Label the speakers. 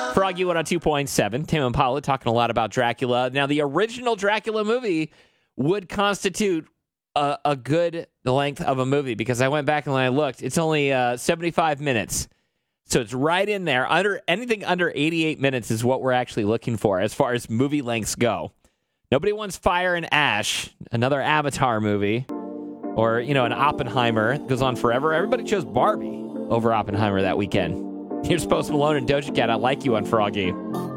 Speaker 1: Froggy 102.7. Tim and Paula talking a lot about Dracula. Now, the original Dracula movie would constitute a good length of a movie because I went back and I looked. It's only 75 minutes. So it's right in there. Anything under 88 minutes is what we're actually looking for as far as movie lengths go. Nobody wants Fire and Ash, another Avatar movie, or, an Oppenheimer that goes on forever. Everybody chose Barbie over Oppenheimer that weekend. Here's Post Malone and Doja Cat. I Like You on Froggy.